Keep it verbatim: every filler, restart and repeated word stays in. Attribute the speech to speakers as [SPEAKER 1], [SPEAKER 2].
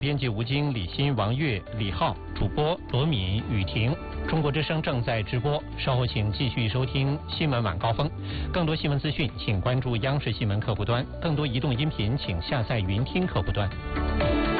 [SPEAKER 1] 编辑吴京、李欣、王悦、李浩，主播罗敏、雨婷。中国之声正在直播，稍后请继续收听新闻晚高峰。更多新闻资讯，请关注央视新闻客户端；更多移动音频，请下载云听客户端。